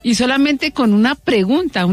Y solamente con una pregunta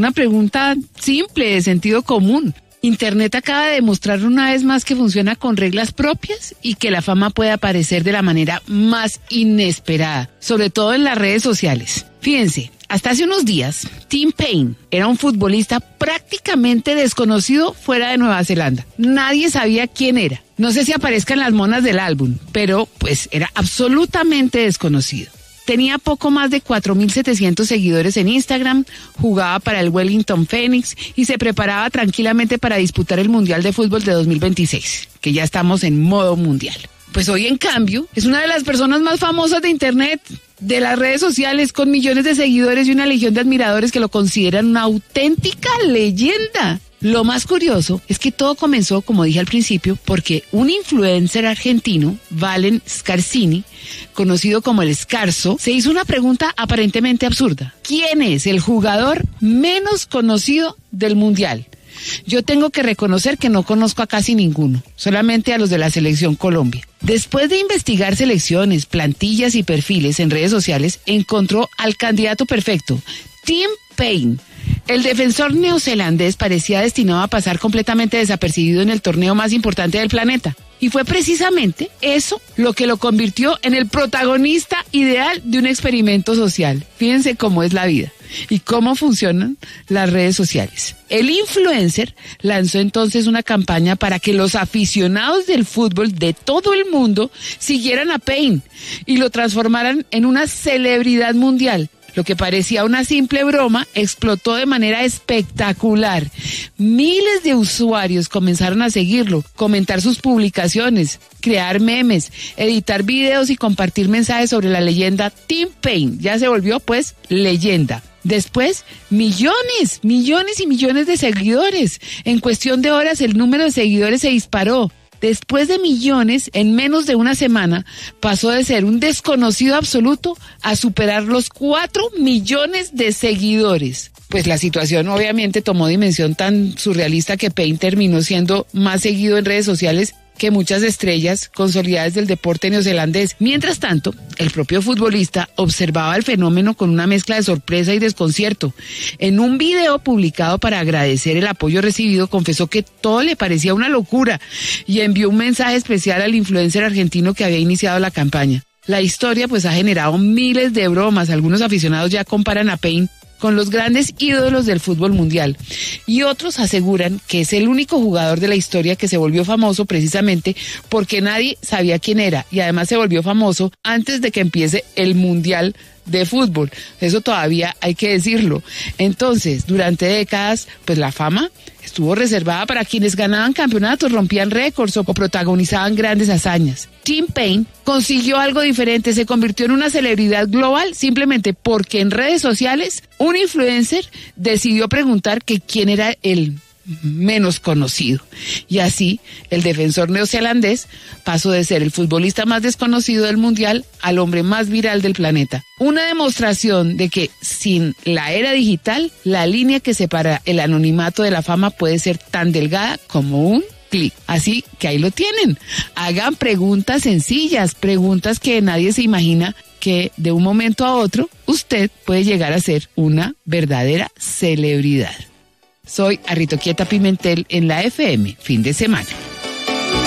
simple de sentido común. Internet acaba de demostrar una vez más que funciona con reglas propias y que la fama puede aparecer de la manera más inesperada, sobre todo en las redes sociales. Fíjense, hasta hace unos días, Tim Payne era un futbolista prácticamente desconocido fuera de Nueva Zelanda. Nadie sabía quién era. No sé si aparezca en las monas del álbum, pero pues era absolutamente desconocido. Tenía poco más de 4.700 seguidores en Instagram, jugaba para el Wellington Phoenix y se preparaba tranquilamente para disputar el Mundial de Fútbol de 2026, que ya estamos en modo mundial. Pues hoy, en cambio, es una de las personas más famosas de Internet, de las redes sociales, con millones de seguidores y una legión de admiradores que lo consideran una auténtica leyenda. Lo más curioso es que todo comenzó, como dije al principio, porque un influencer argentino, Valen Scarsini, conocido como el Scarso, se hizo una pregunta aparentemente absurda. ¿Quién es el jugador menos conocido del Mundial? Yo tengo que reconocer que no conozco a casi ninguno, solamente a los de la Selección Colombia. Después de investigar selecciones, plantillas y perfiles en redes sociales, encontró al candidato perfecto, Tim Payne. El defensor neozelandés parecía destinado a pasar completamente desapercibido en el torneo más importante del planeta. Y fue precisamente eso lo que lo convirtió en el protagonista ideal de un experimento social. Fíjense cómo es la vida y cómo funcionan las redes sociales. El influencer lanzó entonces una campaña para que los aficionados del fútbol de todo el mundo siguieran a Payne y lo transformaran en una celebridad mundial. Lo que parecía una simple broma explotó de manera espectacular. Miles de usuarios comenzaron a seguirlo, comentar sus publicaciones, crear memes, editar videos y compartir mensajes sobre la leyenda Tim Payne. Ya se volvió, pues, leyenda. Después, millones y millones de seguidores. En cuestión de horas, el número de seguidores se disparó. Después de millones, en menos de una semana, pasó de ser un desconocido absoluto a superar los 4 millones de seguidores. Pues la situación obviamente tomó dimensión tan surrealista que Payne terminó siendo más seguido en redes sociales que muchas estrellas consolidadas del deporte neozelandés. Mientras tanto, el propio futbolista observaba el fenómeno con una mezcla de sorpresa y desconcierto. En un video publicado para agradecer el apoyo recibido, confesó que todo le parecía una locura y envió un mensaje especial al influencer argentino que había iniciado la campaña. La historia pues ha generado miles de bromas. Algunos aficionados ya comparan a Payne con los grandes ídolos del fútbol mundial. Y otros aseguran que es el único jugador de la historia que se volvió famoso precisamente porque nadie sabía quién era. Y además se volvió famoso antes de que empiece el Mundial de Fútbol. Eso todavía hay que decirlo. Entonces, durante décadas, pues la fama estuvo reservada para quienes ganaban campeonatos, rompían récords o protagonizaban grandes hazañas. Tim Payne consiguió algo diferente, se convirtió en una celebridad global simplemente porque en redes sociales un influencer decidió preguntar que quién era el menos conocido. Y así, el defensor neozelandés pasó de ser el futbolista más desconocido del mundial al hombre más viral del planeta. Una demostración de que sin la era digital, la línea que separa el anonimato de la fama puede ser tan delgada como un clic. Así que ahí lo tienen. Hagan preguntas sencillas, preguntas que nadie se imagina que de un momento a otro usted puede llegar a ser una verdadera celebridad. Soy Arritoquieta Pimentel en la FM, fin de semana.